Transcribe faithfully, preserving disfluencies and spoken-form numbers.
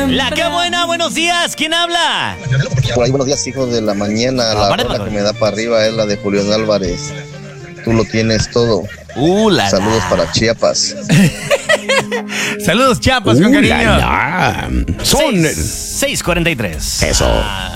La que buena, buenos días, ¿quién habla? Por ahí, buenos días, hijos de la mañana. La rola que me da para arriba es la de Julián Álvarez. Tú lo tienes todo. Uh, la, Saludos la. para Chiapas. Saludos, Chiapas, Uh, con la, cariño. la. Son seis cuarenta y tres. Eso. Ah.